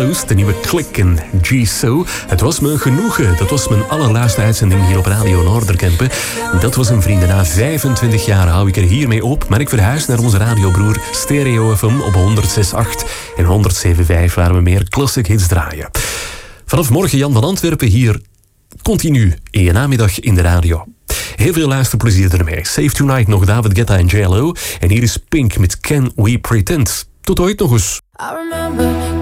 De nieuwe Klik en G-So. Het was me een genoegen. Dat was mijn allerlaatste uitzending hier op Radio Noorderkempen. Dat was een vrienden. Na 25 jaar hou ik er hiermee op. Maar ik verhuis naar onze radiobroer Stereo FM op 106.8 en 107.5, waar we meer classic hits draaien. Vanaf morgen Jan van Antwerpen hier continu in je namiddag in de radio. Heel veel luisterplezier ermee. Save Tonight nog David Guetta en JLO. En hier is Pink met Can We Pretend. Tot ooit nog eens.